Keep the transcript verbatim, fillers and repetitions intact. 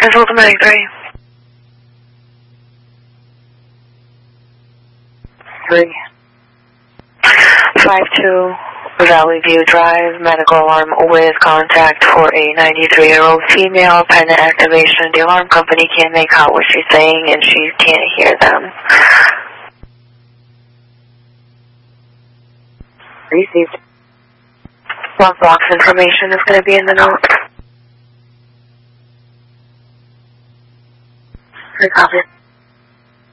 Central Domain three. Three. five two Valley View Drive, medical alarm with contact for a ninety-three-year-old female. Pendant activation. The alarm company can't make out what she's saying and she can't hear them. Received. Log box information is going to be in the note. Free copy.